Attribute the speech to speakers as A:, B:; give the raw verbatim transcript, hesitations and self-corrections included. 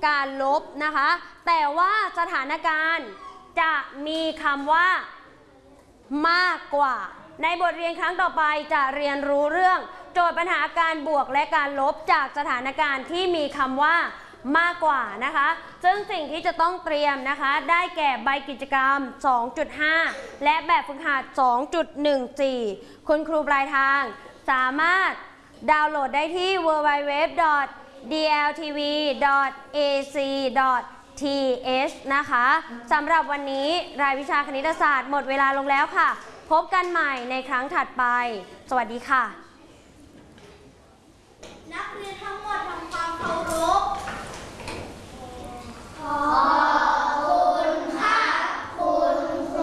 A: การลบนะคะแต่ว่าสถานการณ์จะมีคำว่ามากกว่าในบทเรียนครั้งต่อไปจะเรียนรู้เรื่องโจทย์ปัญหาการบวกและการลบจากสถานการณ์ที่มีคำว่ามากกว่านะคะซึ่งสิ่งที่จะต้องเตรียมนะคะได้แก่ใบกิจกรรม สองจุดห้า และแบบฝึกหัด สองจุดหนึ่งสี่ คุณครูปลายทางสามารถดาวน์โหลดได้ที่ ดับเบิลยู ดับเบิลยู ดับเบิลยู ดอท ดี แอล ที วี ดอท เอ ซี ดอท ที เอช นะคะสำหรับวันนี้รายวิชาคณิตศาสตร์หมดเวลาลงแล้วค่ะพบกันใหม่ในครั้งถัดไปสวัสดีค่ะ
B: นักเรียนทั้งหมดทำความเคารพ